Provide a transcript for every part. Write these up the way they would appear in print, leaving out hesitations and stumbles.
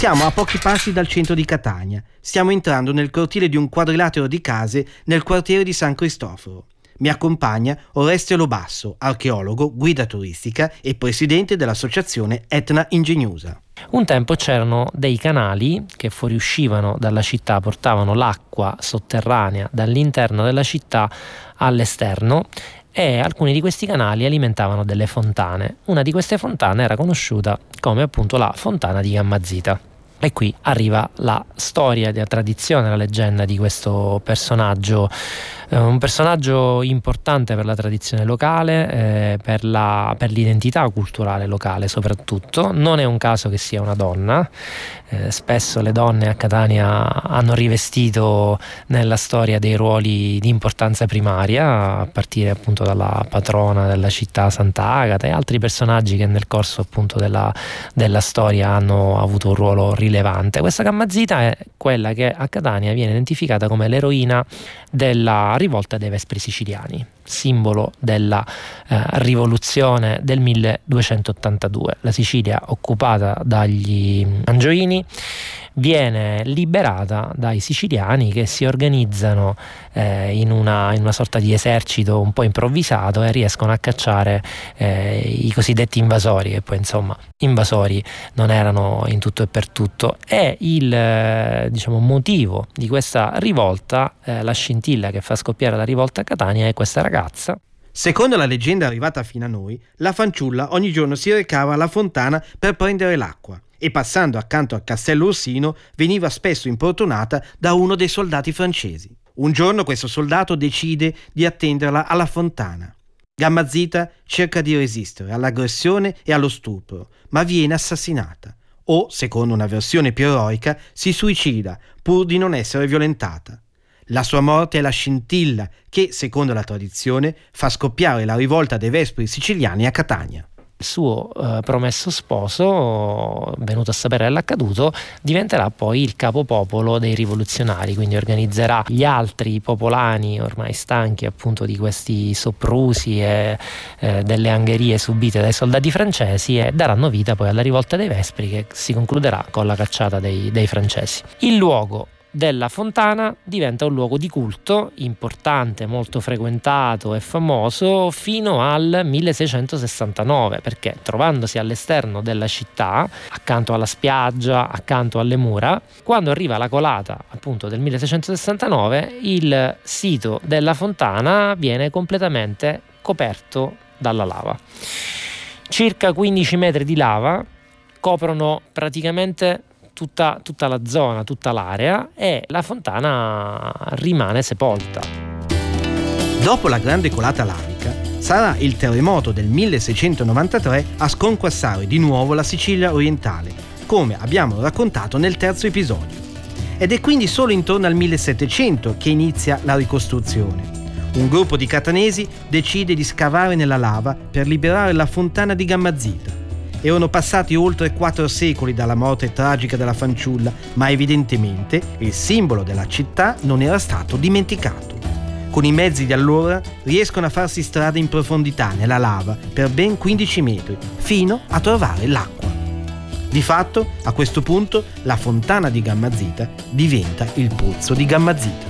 Siamo a pochi passi dal centro di Catania. Stiamo entrando nel cortile di un quadrilatero di case nel quartiere di San Cristoforo. Mi accompagna Oreste Lobasso, archeologo, guida turistica e presidente dell'associazione Etna Ingegnosa. Un tempo c'erano dei canali che fuoriuscivano dalla città, portavano l'acqua sotterranea dall'interno della città all'esterno, e alcuni di questi canali alimentavano delle fontane. Una di queste fontane era conosciuta come appunto la fontana di Gammazita. E qui arriva la storia, la tradizione, la leggenda di questo personaggio, un personaggio importante per la tradizione locale, per l'identità culturale locale soprattutto. Non è un caso che sia una donna, spesso le donne a Catania hanno rivestito nella storia dei ruoli di importanza primaria, a partire appunto dalla patrona della città Sant'Agata e altri personaggi che nel corso appunto della storia hanno avuto un ruolo rilevante. Questa Gammazita è quella che a Catania viene identificata come l'eroina della rivolta dei Vespri siciliani, simbolo della rivoluzione del 1282. La Sicilia, occupata dagli Angioini, viene liberata dai siciliani che si organizzano in una sorta di esercito un po' improvvisato e riescono a cacciare i cosiddetti invasori, che poi insomma invasori non erano in tutto e per tutto. E il motivo di questa rivolta, la scintilla che fa scoppiare la rivolta a Catania, è questa ragazza. Secondo la leggenda arrivata fino a noi, la fanciulla ogni giorno si recava alla fontana per prendere l'acqua e passando accanto al castello Orsino veniva spesso importunata da uno dei soldati francesi. Un giorno questo soldato decide di attenderla alla fontana. Gammazita cerca di resistere all'aggressione e allo stupro, ma viene assassinata. O, secondo una versione più eroica, si suicida pur di non essere violentata. La sua morte è la scintilla che, secondo la tradizione, fa scoppiare la rivolta dei Vespri siciliani a Catania. Il suo promesso sposo, venuto a sapere dell'accaduto, diventerà poi il capopopolo dei rivoluzionari, quindi organizzerà gli altri popolani ormai stanchi appunto di questi soprusi e delle angherie subite dai soldati francesi, e daranno vita poi alla rivolta dei Vespri, che si concluderà con la cacciata dei francesi. Il luogo della fontana diventa un luogo di culto importante, molto frequentato e famoso fino al 1669, perché trovandosi all'esterno della città, accanto alla spiaggia, accanto alle mura, quando arriva la colata appunto del 1669, il sito della fontana viene completamente coperto dalla lava. Circa 15 metri di lava coprono praticamente tutta la zona, tutta l'area, e la fontana rimane sepolta. Dopo la grande colata lavica, sarà il terremoto del 1693 a sconquassare di nuovo la Sicilia orientale, come abbiamo raccontato nel terzo episodio. Ed è quindi solo intorno al 1700 che inizia la ricostruzione. Un gruppo di catanesi decide di scavare nella lava per liberare la fontana di Gammazita. Erano passati oltre 4 secoli dalla morte tragica della fanciulla, ma evidentemente il simbolo della città non era stato dimenticato. Con i mezzi di allora riescono a farsi strada in profondità nella lava per ben 15 metri, fino a trovare l'acqua. Di fatto, a questo punto, la fontana di Gammazita diventa il pozzo di Gammazita.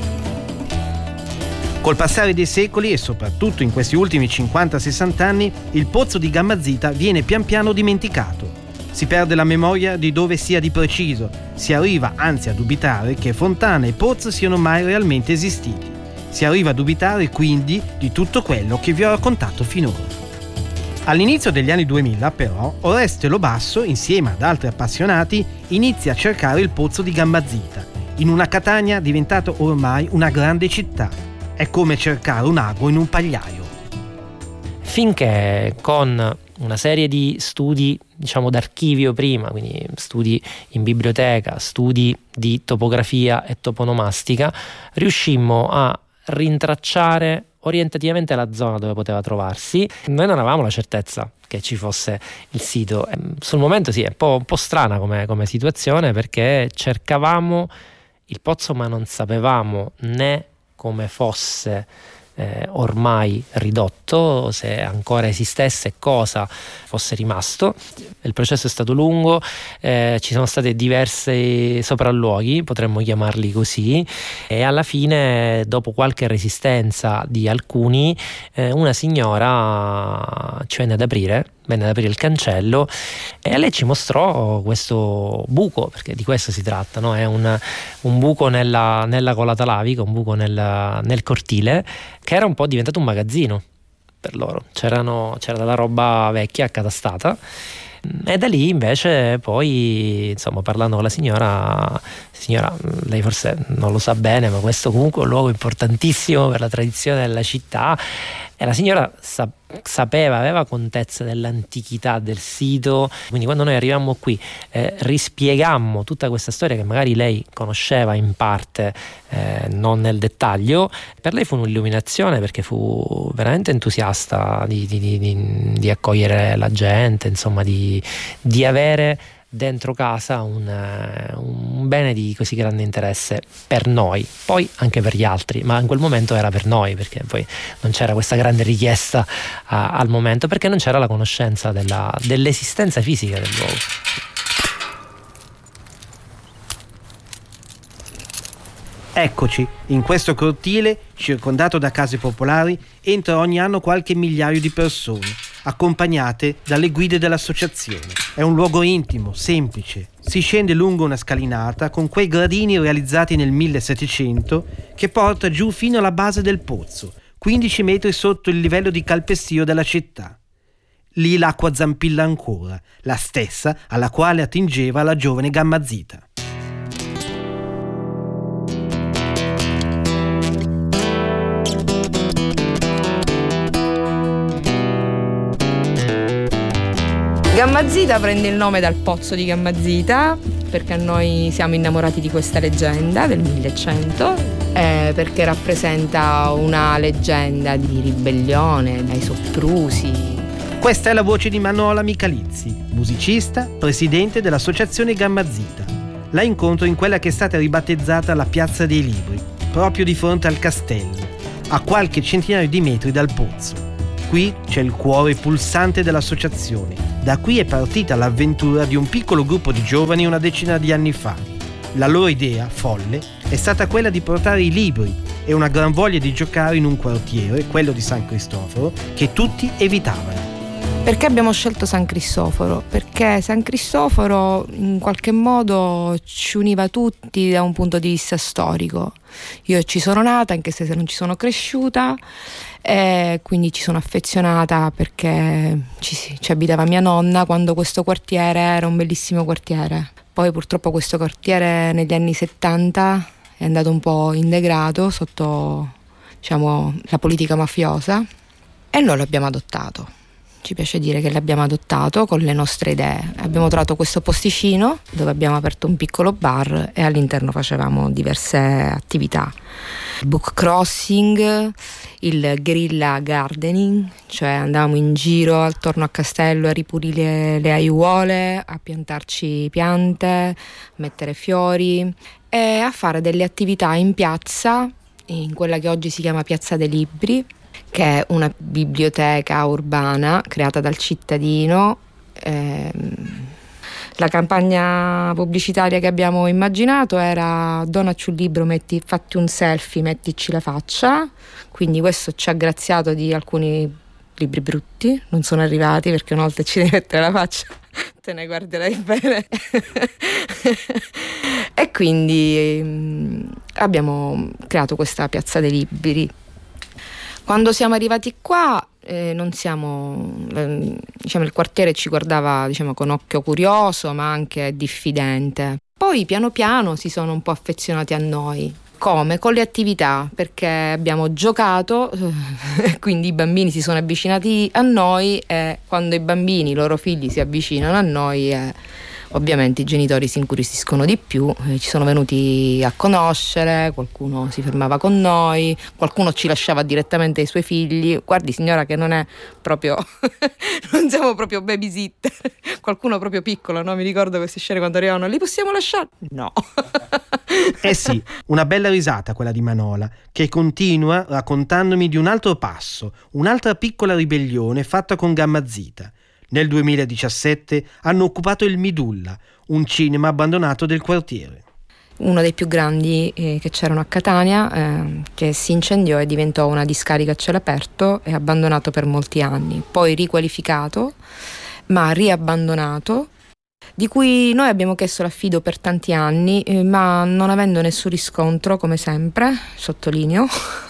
Col passare dei secoli e soprattutto in questi ultimi 50-60 anni, il pozzo di Gammazita viene pian piano dimenticato. Si perde la memoria di dove sia di preciso, si arriva anzi a dubitare che fontana e pozzo siano mai realmente esistiti. Si arriva a dubitare quindi di tutto quello che vi ho raccontato finora. All'inizio degli anni 2000 però Oreste Lobasso, insieme ad altri appassionati, inizia a cercare il pozzo di Gammazita, in una Catania diventata ormai una grande città. È come cercare un ago in un pagliaio. Finché con una serie di studi, d'archivio prima, quindi studi in biblioteca, studi di topografia e toponomastica, riuscimmo a rintracciare orientativamente la zona dove poteva trovarsi. Noi non avevamo la certezza che ci fosse il sito. Sul momento sì, è un po' strana come situazione, perché cercavamo il pozzo ma non sapevamo né come fosse ormai ridotto, se ancora esistesse e cosa fosse rimasto. Il processo è stato lungo, ci sono state diversi sopralluoghi, potremmo chiamarli così, e alla fine, dopo qualche resistenza di alcuni, una signora ci venne ad aprire il cancello e lei ci mostrò questo buco, perché di questo si tratta, no? È un buco nella colata lavica, un buco nel cortile, che era un po' diventato un magazzino per loro. C'era della roba vecchia accatastata, e da lì invece poi, insomma, parlando con la signora, lei forse non lo sa bene, ma questo comunque è un luogo importantissimo per la tradizione della città, e la signora aveva contezza dell'antichità del sito. Quindi quando noi arrivammo qui, rispiegammo tutta questa storia che magari lei conosceva in parte, non nel dettaglio. Per lei fu un'illuminazione, perché fu veramente entusiasta di accogliere la gente, insomma di avere dentro casa un bene di così grande interesse per noi, poi anche per gli altri, ma in quel momento era per noi, perché poi non c'era questa grande richiesta al momento, perché non c'era la conoscenza dell'esistenza fisica del luogo. Eccoci, in questo cortile, circondato da case popolari, entra ogni anno qualche migliaio di persone, accompagnate dalle guide dell'associazione. È un luogo intimo, semplice. Si scende lungo una scalinata con quei gradini realizzati nel 1700 che porta giù fino alla base del pozzo, 15 metri sotto il livello di calpestio della città. Lì l'acqua zampilla ancora, la stessa alla quale attingeva la giovane Gammazita. Gammazita prende il nome dal pozzo di Gammazita, perché noi siamo innamorati di questa leggenda del 1100, perché rappresenta una leggenda di ribellione dai soprusi. Questa è la voce di Manola Michalizzi, musicista, presidente dell'associazione Gammazita. La incontro in quella che è stata ribattezzata la Piazza dei Libri, proprio di fronte al castello, a qualche centinaio di metri dal pozzo. Qui c'è il cuore pulsante dell'associazione. Da qui è partita l'avventura di un piccolo gruppo di giovani una decina di anni fa. La loro idea, folle, è stata quella di portare i libri e una gran voglia di giocare in un quartiere, quello di San Cristoforo, che tutti evitavano. Perché abbiamo scelto San Cristoforo? Perché San Cristoforo in qualche modo ci univa tutti da un punto di vista storico. Io ci sono nata, anche se non ci sono cresciuta, e quindi ci sono affezionata perché ci abitava mia nonna quando questo quartiere era un bellissimo quartiere. Poi purtroppo questo quartiere negli anni 70 è andato un po' integrato sotto, diciamo, la politica mafiosa, e noi l'abbiamo adottato. Ci piace dire che l'abbiamo adottato con le nostre idee. Abbiamo trovato questo posticino dove abbiamo aperto un piccolo bar e all'interno facevamo diverse attività. Il book crossing, il guerrilla gardening, cioè andavamo in giro attorno a castello a ripulire le aiuole, a piantarci piante, a mettere fiori e a fare delle attività in piazza, in quella che oggi si chiama Piazza dei Libri, che è una biblioteca urbana creata dal cittadino. La campagna pubblicitaria che abbiamo immaginato era: donaci un libro, fatti un selfie, mettici la faccia. Quindi questo ci ha graziato di alcuni libri brutti, non sono arrivati, perché una volta ci devi mettere la faccia te ne guarderai bene. E quindi abbiamo creato questa Piazza dei Libri. Quando siamo arrivati qua non siamo, diciamo, il quartiere ci guardava, diciamo, con occhio curioso ma anche diffidente. Poi piano piano si sono un po' affezionati a noi. Come? Con le attività, perché abbiamo giocato, quindi i bambini si sono avvicinati a noi, e quando i bambini, i loro figli, si avvicinano a noi, ovviamente i genitori si incuriosiscono di più, ci sono venuti a conoscere, qualcuno si fermava con noi, qualcuno ci lasciava direttamente i suoi figli. Guardi signora che non è proprio, non siamo proprio babysitter, qualcuno proprio piccolo, no? Mi ricordo queste scene quando arrivavano: li possiamo lasciare? No. Eh sì, una bella risata quella di Manola, che continua raccontandomi di un altro passo, un'altra piccola ribellione fatta con Gamma Zita. Nel 2017 hanno occupato il Midulla, un cinema abbandonato del quartiere. Uno dei più grandi che c'erano a Catania, che si incendiò e diventò una discarica a cielo aperto e abbandonato per molti anni, poi riqualificato ma riabbandonato, di cui noi abbiamo chiesto l'affido per tanti anni, ma non avendo nessun riscontro, come sempre, sottolineo,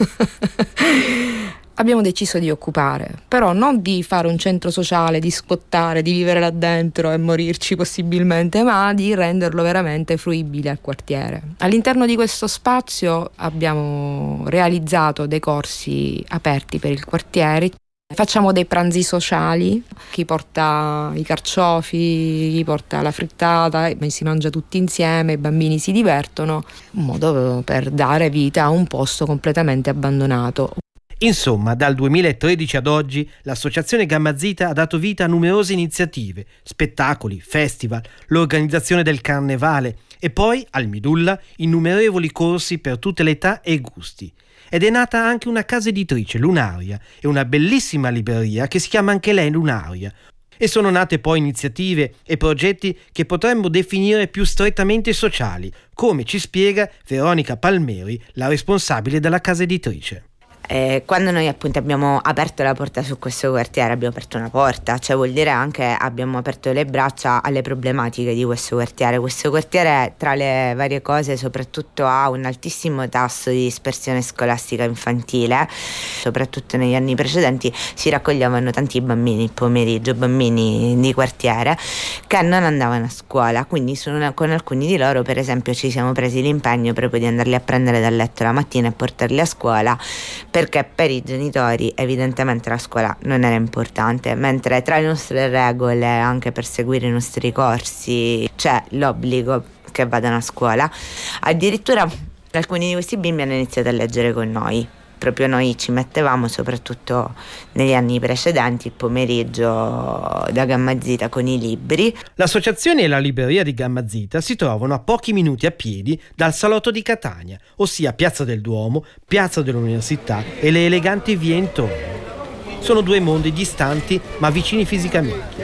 abbiamo deciso di occupare, però non di fare un centro sociale, di squattare, di vivere là dentro e morirci possibilmente, ma di renderlo veramente fruibile al quartiere. All'interno di questo spazio abbiamo realizzato dei corsi aperti per il quartiere. Facciamo dei pranzi sociali, chi porta i carciofi, chi porta la frittata, si mangia tutti insieme, i bambini si divertono, un modo per dare vita a un posto completamente abbandonato. Insomma, dal 2013 ad oggi l'associazione Gamma Zita ha dato vita a numerose iniziative, spettacoli, festival, l'organizzazione del carnevale e poi, al Midulla, innumerevoli corsi per tutte le età e gusti. Ed è nata anche una casa editrice, Lunaria, e una bellissima libreria che si chiama anche lei Lunaria. E sono nate poi iniziative e progetti che potremmo definire più strettamente sociali, come ci spiega Veronica Palmeri, la responsabile della casa editrice. Quando noi appunto abbiamo aperto la porta su questo quartiere, abbiamo aperto una porta, cioè vuol dire anche abbiamo aperto le braccia alle problematiche di questo quartiere. Questo quartiere, tra le varie cose, soprattutto ha un altissimo tasso di dispersione scolastica infantile. Soprattutto negli anni precedenti si raccoglievano tanti bambini il pomeriggio, bambini di quartiere che non andavano a scuola, quindi con alcuni di loro per esempio ci siamo presi l'impegno proprio di andarli a prendere dal letto la mattina e portarli a scuola, perché per i genitori evidentemente la scuola non era importante, mentre tra le nostre regole anche per seguire i nostri corsi c'è l'obbligo che vadano a scuola. Addirittura alcuni di questi bimbi hanno iniziato a leggere con noi. Proprio noi ci mettevamo, soprattutto negli anni precedenti, il pomeriggio da Gamma Zita con i libri. L'associazione e la libreria di Gamma Zita si trovano a pochi minuti a piedi dal Salotto di Catania, ossia Piazza del Duomo, Piazza dell'Università e le eleganti vie intorno. Sono due mondi distanti ma vicini fisicamente.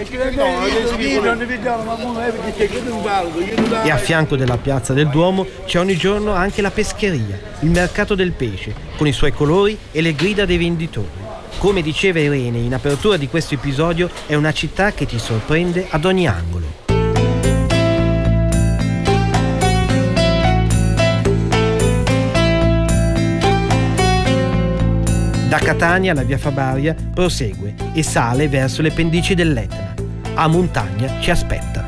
E a fianco della Piazza del Duomo c'è ogni giorno anche la pescheria, il mercato del pesce, con i suoi colori e le grida dei venditori. Come diceva Irene in apertura di questo episodio, è una città che ti sorprende ad ogni angolo. Da Catania la via Fabaria prosegue e sale verso le pendici dell'Etna. A Montagna ci aspetta.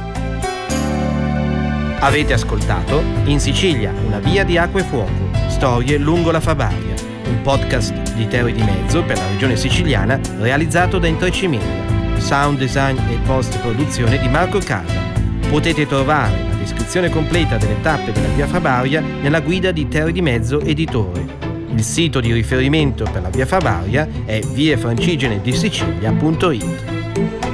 Avete ascoltato In Sicilia, una via di acqua e fuoco, storie lungo la Fabaria, un podcast di Terre di Mezzo per la regione siciliana realizzato da Intrecci Media, sound design e post-produzione di Marco Casa. Potete trovare la descrizione completa delle tappe della via Fabaria nella guida di Terre di Mezzo editore. Il sito di riferimento per la via Fabaria è viefrancigenedisicilia.it.